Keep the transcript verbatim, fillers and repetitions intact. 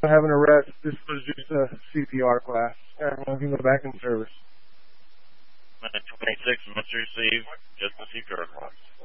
have an arrest. This was just a C P R class. Everyone can go back in service. twenty-six must receive just a C P R class.